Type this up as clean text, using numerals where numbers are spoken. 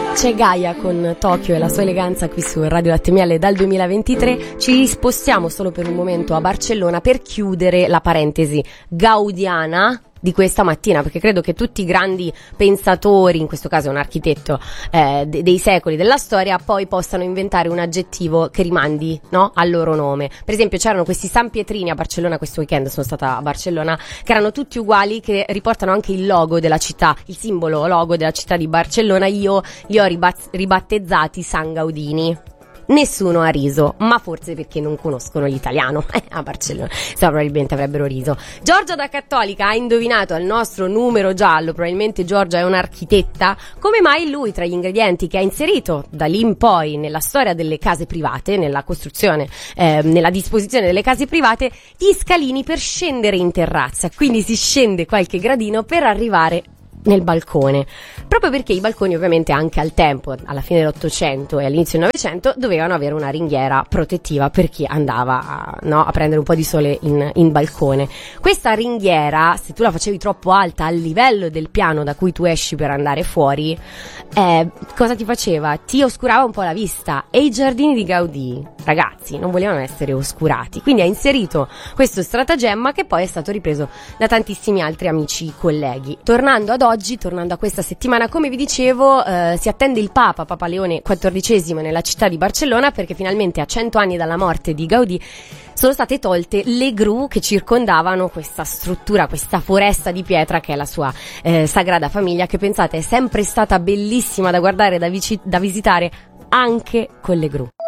C'è Gaia con Tokyo e la sua eleganza qui su Radio Latte Miele dal 2023. Ci spostiamo solo per un momento a Barcellona per chiudere la parentesi gaudiana di questa mattina, perché credo che tutti i grandi pensatori, in questo caso un architetto dei secoli della storia, poi possano inventare un aggettivo che rimandi, no, al loro nome. Per esempio c'erano questi San Pietrini a Barcellona, questo weekend sono stata a Barcellona, che erano tutti uguali, che riportano anche il logo della città, il simbolo logo della città di Barcellona. Io li ho ribattezzati San Gaudini. Nessuno ha riso, ma forse perché non conoscono l'italiano a Barcellona, se no probabilmente avrebbero riso. Giorgia da Cattolica ha indovinato al nostro numero giallo, probabilmente Giorgia è un'architetta, come mai lui tra gli ingredienti che ha inserito da lì in poi nella storia delle case private, nella costruzione, nella disposizione delle case private, gli scalini per scendere in terrazza, quindi si scende qualche gradino per arrivare nel balcone, proprio perché i balconi ovviamente anche al tempo, alla fine dell'Ottocento e all'inizio del Novecento, dovevano avere una ringhiera protettiva per chi andava a prendere un po' di sole in balcone. Questa ringhiera, se tu la facevi troppo alta al livello del piano da cui tu esci per andare fuori, cosa ti faceva? Ti oscurava un po' la vista, e i giardini di Gaudì, ragazzi, non volevano essere oscurati, quindi ha inserito questo stratagemma che poi è stato ripreso da tantissimi altri amici colleghi. Tornando ad oggi, tornando a questa settimana, come vi dicevo, si attende il Papa Leone XIV nella città di Barcellona, perché finalmente a 100 anni dalla morte di Gaudì sono state tolte le gru che circondavano questa struttura, questa foresta di pietra che è la sua Sagrada Famiglia, che pensate è sempre stata bellissima da guardare, da visitare anche con le gru.